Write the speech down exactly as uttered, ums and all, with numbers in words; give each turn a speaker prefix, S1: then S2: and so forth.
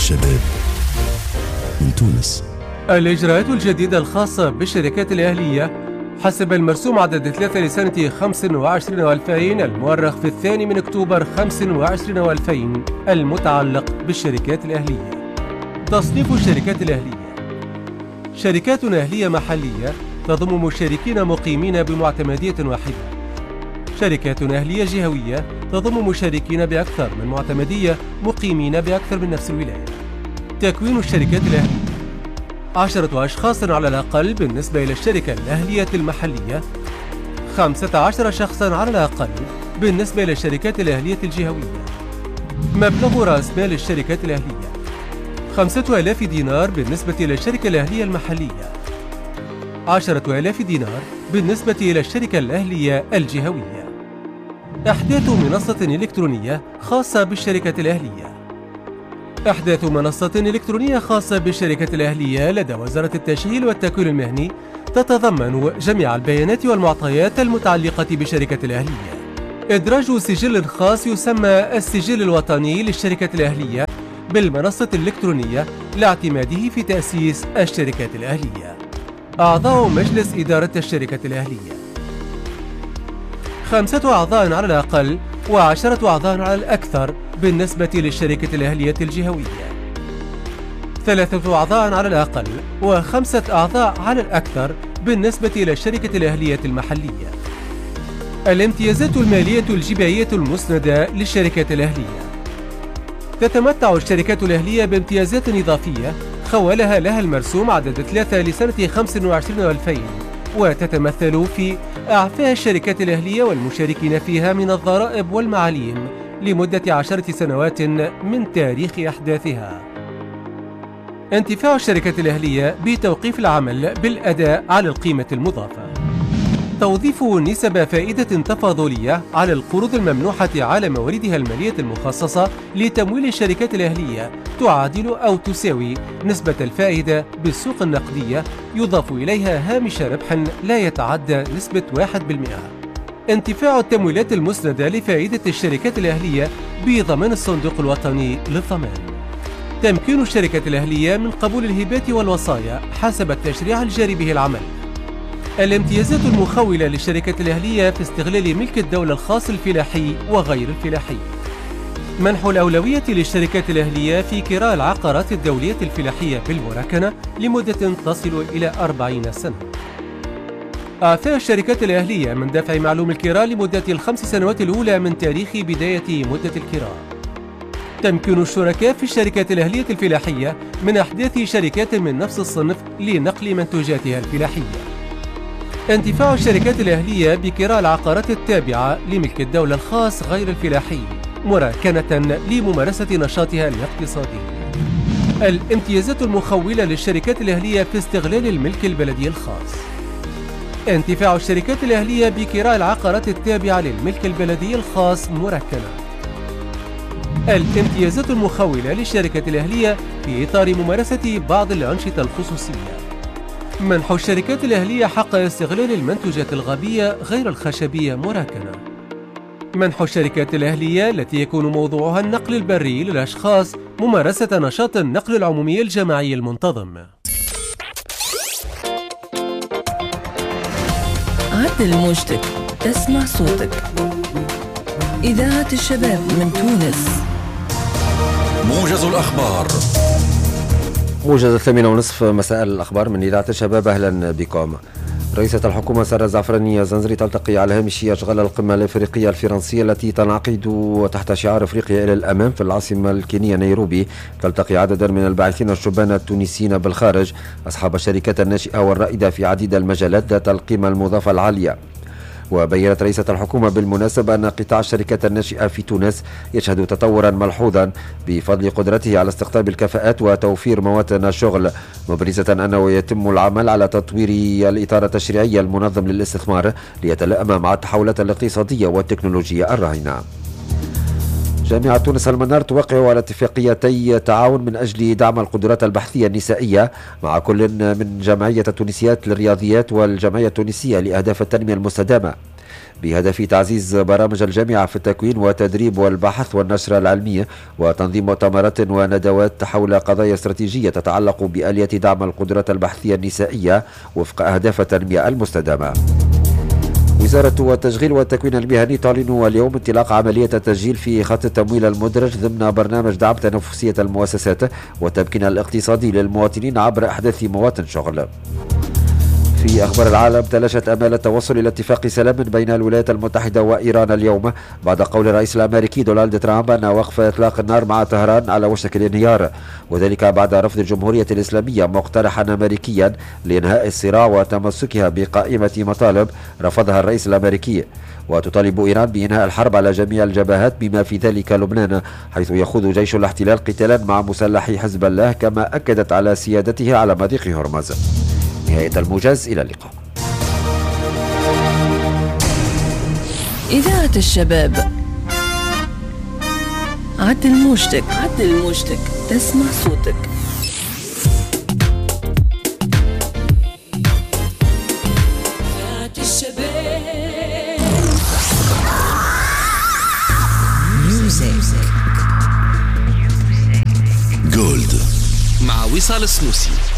S1: الشباب من تونس.
S2: الإجراءات الجديدة الخاصة بالشركات الأهلية حسب المرسوم عدد ثلاثة لسنة خمسة وعشرين وألفين المؤرخ في الثاني من أكتوبر خمسة وعشرين وألفين المتعلق بالشركات الأهلية. تصنيف الشركات الأهلية: شركات أهلية محلية تضم مشاركين مقيمين بمعتمدية واحدة. شركات أهلية جهوية تضم مشاركين بأكثر من معتمدية مقيمين بأكثر من نفس الولاية. تكوين الشركات الأهلية: عشرة أشخاص على الأقل بالنسبة إلى الشركة الأهلية المحلية، خمسة عشر شخصا على الأقل بالنسبة إلى الشركات الأهلية الجهوية. مبلغ رأس مال الشركات الأهلية: خمسة آلاف دينار بالنسبة إلى الشركة الأهلية المحلية، عشرة آلاف دينار بالنسبة إلى الشركة الأهلية الجهوية. إحداث منصة إلكترونية خاصة بالشركة الأهلية: إحداث منصة إلكترونية خاصة بالشركة الأهلية لدى وزارة التشغيل والتكوين المهني تتضمن جميع البيانات والمعطيات المتعلقة بالشركة الأهلية. إدراج سجل خاص يسمى السجل الوطني للشركة الأهلية بالمنصة الإلكترونية لاعتماده في تأسيس الشركات الأهلية. أعضاء مجلس إدارة الشركة الأهلية: خمسة أعضاء على الأقل وعشرة أعضاء على الأكثر بالنسبة للشركة الأهلية الجهوية، ثلاثة أعضاء على الأقل وخمسة أعضاء على الأكثر بالنسبة إلى الشركة الأهلية المحلية. الامتيازات المالية الجباية المسندة للشركات الأهلية: تتمتع الشركات الأهلية بامتيازات إضافية خولها لها المرسوم عدد ثلاثة لسنة خمسة وعشرين وألفين، وتتمثل في إعفاء الشركات الأهلية والمشاركين فيها من الضرائب والمعاليم لمدة عشرة سنوات من تاريخ أحداثها. انتفاع الشركات الأهلية بتوقيف العمل بالأداء على القيمة المضافة. توظيف نسب فائدة تفاضلية على القروض الممنوحة على مواردها المالية المخصصة لتمويل الشركات الأهلية تعادل أو تساوي نسبة الفائدة بالسوق النقدية يضاف إليها هامش ربح لا يتعدى نسبة واحد بالمئة. انتفاع التمويلات المسندة لفائدة الشركات الأهلية بضمان الصندوق الوطني للضمان. تمكين الشركة الأهلية من قبول الهبات والوصايا حسب التشريع الجاري به العمل. الامتيازات المخولة للشركة الأهلية في استغلال ملك الدولة الخاص الفلاحي وغير الفلاحي. منح الأولوية للشركات الأهلية في كراء العقارات الدولية الفلاحية بالمراكنة لمدة تصل إلى أربعين سنة. إعفاء الشركات الأهلية من دفع معلوم الكراء لمدة الخمس سنوات الأولى من تاريخ بداية مدة الكراء. تمكين الشركاء في الشركات الأهلية الفلاحية من إحداث شركات من نفس الصنف لنقل منتوجاتها الفلاحية. انتفاع الشركات الأهلية بكراء العقارات التابعة لملك الدولة الخاص غير الفلاحي مراكنة لممارسة نشاطها الاقتصادي. الامتيازات المخولة للشركات الأهلية في استغلال الملك البلدي الخاص. انتفاع الشركات الأهلية بكراء العقارات التابعة للملك البلدي الخاص مراكنة. الامتيازات المخولة للشركة الأهلية في إطار ممارسة بعض الأنشطة الخصوصية. منح الشركات الأهلية حق استغلال المنتوجات الغابية غير الخشبية مراكنة. منح الشركات الأهلية التي يكون موضوعها النقل البري للأشخاص ممارسة نشاط النقل العمومي الجماعي المنتظم.
S3: عدل موجتك، تسمع صوتك. إذاعة الشباب من تونس.
S1: موجز الأخبار.
S4: موجز الثامنة ونصف مساء الأخبار من إذاعة الشباب، أهلا بكم. رئيسة الحكومة سارة الزعفراني زنزري تلتقي على هامش أشغال القمة الأفريقية الفرنسية التي تنعقد تحت شعار أفريقيا إلى الأمام في العاصمة الكينية نيروبي. تلتقي عددا من الباحثين الشبان التونسيين بالخارج أصحاب الشركات الناشئة والرائدة في عديد المجالات ذات القيمة المضافة العالية. وبيّنت رئيسة الحكومة بالمناسبة أن قطاع الشركات الناشئة في تونس يشهد تطورا ملحوظا بفضل قدرته على استقطاب الكفاءات وتوفير مواطن الشغل، مبرزة أنه يتم العمل على تطوير الإطار التشريعي المنظم للاستثمار ليتلائم مع التحولات الاقتصادية والتكنولوجيا الراهنة. جامعة تونس المنار توقع على اتفاقيتي تعاون من أجل دعم القدرات البحثية النسائية مع كل من جمعية التونسيات للرياضيات والجمعية التونسية لأهداف التنمية المستدامة. بهدف تعزيز برامج الجامعة في التكوين والتدريب والبحث والنشر العلمية وتنظيم مؤتمرات وندوات حول قضايا استراتيجية تتعلق بآلية دعم القدرات البحثية النسائية وفق أهداف التنمية المستدامة. وزارة التشغيل والتكوين المهني تعلن اليوم انطلاق عملية التسجيل في خط التمويل المدرج ضمن برنامج دعم تنافسية المؤسسات والتمكين الاقتصادي للمواطنين عبر إحداث مواطن شغل. في أخبار العالم، تلاشت آمال التوصل إلى اتفاق سلام بين الولايات المتحدة وإيران اليوم بعد قول الرئيس الأمريكي دونالد ترامب أن وقف إطلاق النار مع طهران على وشك الانهيار، وذلك بعد رفض الجمهورية الإسلامية مقترحا أمريكيا لإنهاء الصراع وتمسكها بقائمة مطالب رفضها الرئيس الأمريكي. وتطالب إيران بإنهاء الحرب على جميع الجبهات بما في ذلك لبنان، حيث يخوض جيش الاحتلال قتالا مع مسلحي حزب الله، كما أكدت على سيادته على مضيق هرمز. نهاية الموجز، إلى اللقاء.
S3: إذاعة الشباب، عدل موجتك، عدل موجتك، تسمع صوتك. إذاعة الشباب،
S1: ميوزك جولد مع وصال السنوسي.